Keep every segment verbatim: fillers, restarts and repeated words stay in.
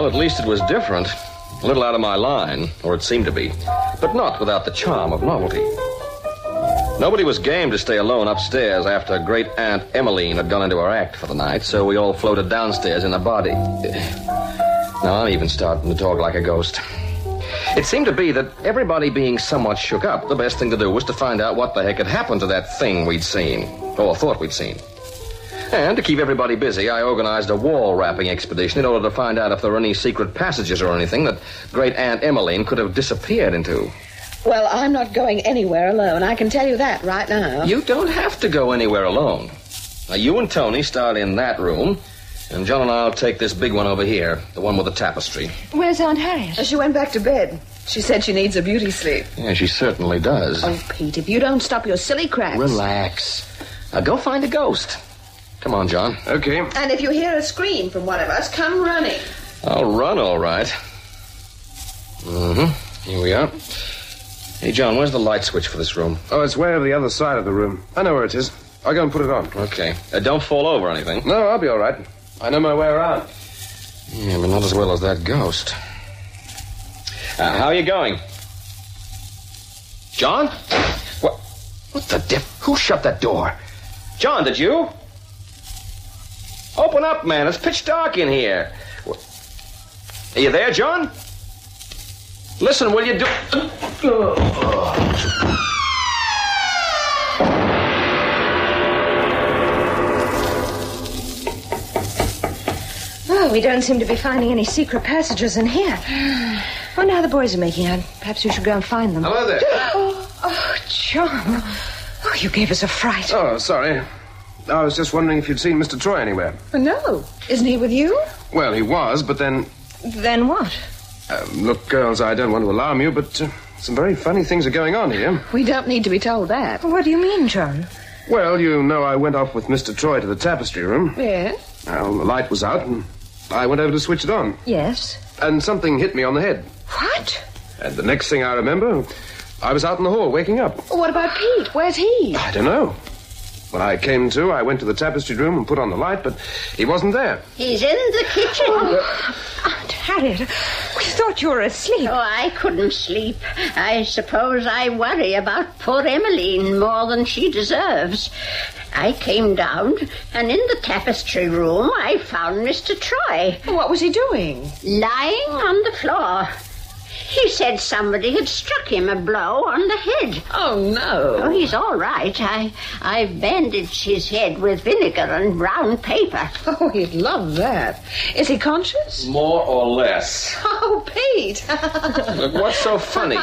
Well, at least it was different. A little out of my line, or it seemed to be. But not without the charm of novelty. Nobody was game to stay alone upstairs after Great Aunt Emmeline had gone into her act for the night, so we all floated downstairs in a body. Now I'm even starting to talk like a ghost. It seemed to be that everybody being somewhat shook up, the best thing to do was to find out what the heck had happened to that thing we'd seen, or thought we'd seen. And to keep everybody busy, I organized a wall-rapping expedition in order to find out if there were any secret passages or anything that Great Aunt Emmeline could have disappeared into. Well, I'm not going anywhere alone. I can tell you that right now. You don't have to go anywhere alone. Now, you and Tony start in that room, and John and I'll take this big one over here, the one with the tapestry. Where's Aunt Harriet? She went back to bed. She said she needs a beauty sleep. Yeah, she certainly does. Oh, Pete, if you don't stop your silly cracks... Relax. Now, go find a ghost. Come on, John. Okay. And if you hear a scream from one of us, come running. I'll run, all right. Mm-hmm. Here we are. Hey, John, where's the light switch for this room? Oh, it's way over the other side of the room. I know where it is. I'll go and put it on. Okay. Uh, don't fall over or anything. No, I'll be all right. I know my way around. Yeah, but not as well as that ghost. Uh, how are you going? John? What? What the diff? Who shut that door? John, did you? Open up, man. It's pitch dark in here. Are you there, John? Listen, will you do... Well, we don't seem to be finding any secret passages in here. Wonder how the boys are making out. Perhaps we should go and find them. Hello there. Oh, oh, John. Oh, you gave us a fright. Oh, sorry. I was just wondering if you'd seen Mister Troy anywhere. No. Isn't he with you? Well, he was, but then... Then what? Uh, look, girls, I don't want to alarm you, but uh, some very funny things are going on here. We don't need to be told that. What do you mean, John? Well, you know I went off with Mister Troy to the tapestry room. Yes? Well, the light was out, and I went over to switch it on. Yes. And something hit me on the head. What? And the next thing I remember, I was out in the hall waking up. What about Pete? Where's he? I don't know. When I came to, I went to the tapestry room and put on the light, but he wasn't there. He's in the kitchen. Oh, Aunt Harriet, we thought you were asleep. Oh, I couldn't sleep. I suppose I worry about poor Emmeline more than she deserves. I came down, and in the tapestry room, I found Mister Troy. What was he doing? Lying on the floor. He said somebody had struck him a blow on the head. Oh, no. Oh, he's all right. I, I've bandaged his head with vinegar and brown paper. Oh, he'd love that. Is he conscious? More or less. Oh, Pete. Look, what's so funny?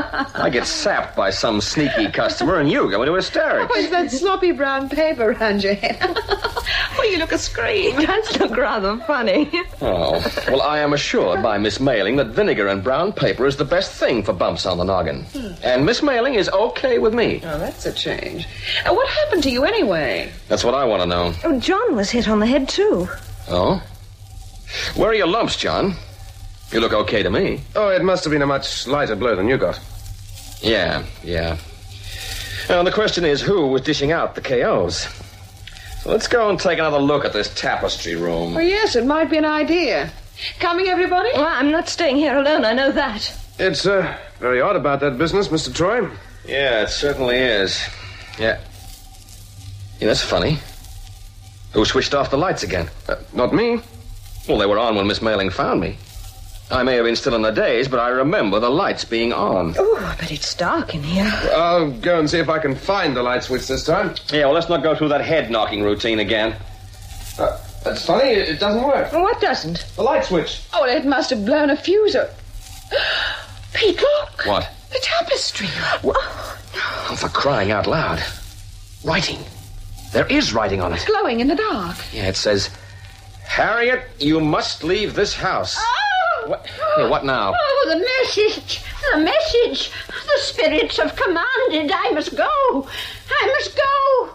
I get sapped by some sneaky customer, and you go into hysterics. Oh, is that sloppy brown paper around your head? Well, you look a scream. It does look rather funny. Oh, well, I am assured by Miss Mailing that vinegar and brown paper is the best thing for bumps on the noggin. Hmm. And Miss Mailing is okay with me. Oh, that's a change. Uh, what happened to you anyway? That's what I want to know. Oh, John was hit on the head, too. Oh? Where are your lumps, John? You look okay to me. Oh, it must have been a much lighter blow than you got. Yeah, yeah. Now, the question is who was dishing out the K Os? So let's go and take another look at this tapestry room. Oh, yes, it might be an idea. Coming, everybody? Well, I'm not staying here alone, I know that. It's uh, very odd about that business, Mister Troy. Yeah, it certainly is. Yeah. Yeah, that's funny. Who switched off the lights again? Uh, not me. Well, they were on when Miss Mailing found me. I may have been still in the daze, but I remember the lights being on. Oh, but it's dark in here. I'll go and see if I can find the light switch this time. Yeah, well, let's not go through that head-knocking routine again. Uh, that's funny. It, it doesn't work. What doesn't? The light switch. Oh, it must have blown a fuse. Or... Pete, look. What? The tapestry. What? Oh, for crying out loud. Writing. There is writing on it. Glowing in the dark. Yeah, it says, Harriet, you must leave this house. Oh! What, yeah, what now? Oh, the message. The message. The spirits have commanded. I must go. I must go.